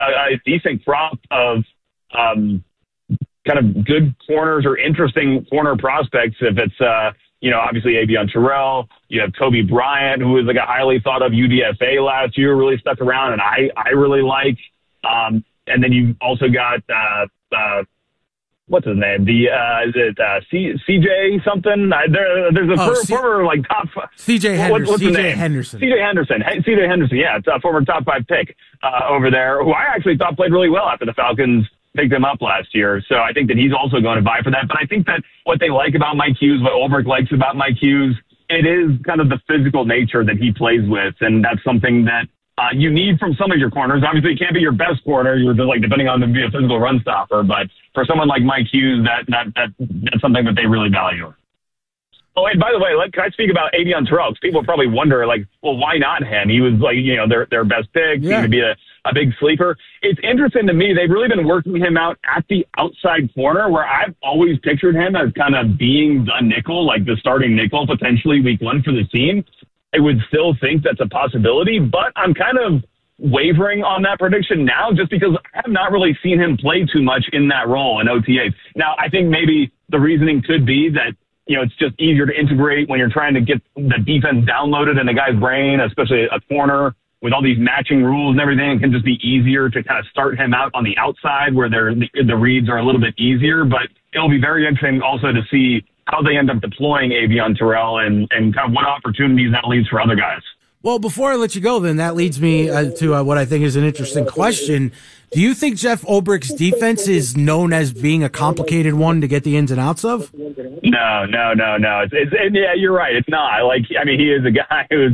a decent crop of kind of good corners or interesting corner prospects. If it's, obviously Avion Terrell, you have Kobe Bryant, who was like a highly thought of UDFA last year, really stuck around, and I really like. And then you also got, what's his name? Is it CJ something? There's a former like top. CJ Henderson. What's the name? CJ Henderson. Yeah, it's a former top 5 pick over there, who I actually thought played really well after the Falcons picked him up last year. So I think that he's also going to vie for that. But I think that what they like about Mike Hughes, what Ulbrich likes about Mike Hughes, it is kind of the physical nature that he plays with, and that's something that you need from some of your corners. Obviously, it can't be your best corner. You're just like depending on to be a physical run stopper. But for someone like Mike Hughes, that's something that they really value. Oh, and by the way, can I speak about Avion Terrell? People probably wonder, well, why not him? He was their best pick. Yeah. He would be a big sleeper. It's interesting to me. They've really been working him out at the outside corner, where I've always pictured him as kind of being the nickel, like the starting nickel, potentially week 1 for the team. I would still think that's a possibility, but I'm kind of wavering on that prediction now just because I have not really seen him play too much in that role in OTAs. Now, I think maybe the reasoning could be that, it's just easier to integrate when you're trying to get the defense downloaded in a guy's brain, especially a corner with all these matching rules and everything. It can just be easier to kind of start him out on the outside where the reads are a little bit easier, but it'll be very interesting also to see how they end up deploying Avion Terrell and kind of what opportunities that leaves for other guys. Well, before I let you go, then, that leads me to what I think is an interesting question. Do you think Jeff Ulbricht's defense is known as being a complicated one to get the ins and outs of? No. Yeah, you're right. It's not. He is a guy who's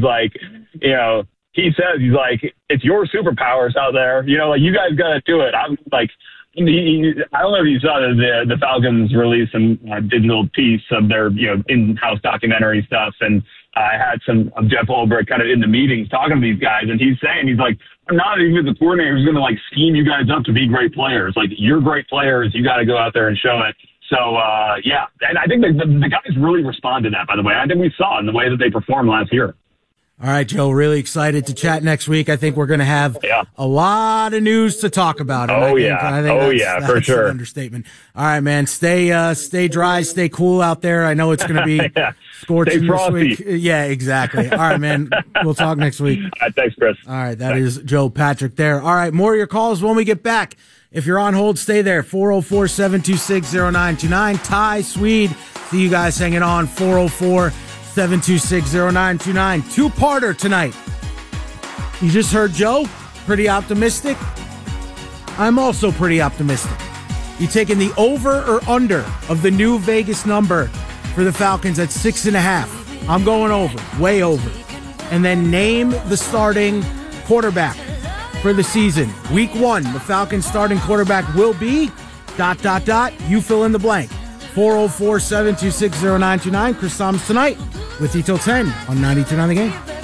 he says, he's like, it's your superpowers out there. You guys got to do it. I'm like, I don't know if you saw the Falcons release some digital piece of their in-house documentary stuff, and I had some of Jeff Ulbrich kind of in the meetings talking to these guys, and he's like, I'm not even the coordinator who's going to scheme you guys up to be great players. You're great players. You got to go out there and show it. So yeah, and I think the guys really respond to that. By the way, I think we saw in the way that they performed last year. All right, Joe, really excited to chat next week. I think we're going to have a lot of news to talk about. I think that's for sure. An understatement. All right, man. Stay dry, stay cool out there. I know it's going to be scorching this week. Yeah, exactly. All right, man. We'll talk next week. All right, thanks, Chris. All right, that is Joe Patrick there. All right, more of your calls when we get back. If you're on hold, stay there. 404-726-0929. Ty, Swede, see you guys hanging on. 404-726-0929. Two-parter tonight. You just heard Joe. Pretty optimistic. I'm also pretty optimistic. You taking the over or under of the new Vegas number for the Falcons at 6.5. I'm going over, way over. And then name the starting quarterback for the season. Week 1, the Falcons starting quarterback will be ... You fill in the blank. 404-726-0929. Chris Thomas tonight with you till 10 on 92.9 The Game.